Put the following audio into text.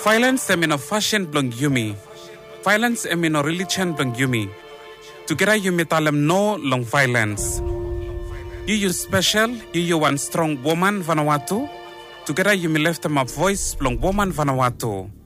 Violence em in a fashion blong yumi. Violence em in a religion blong yumi. Together yumi talem no long violence. You special, you one strong woman Vanuatu. Together yumi left them a voice blong woman Vanuatu.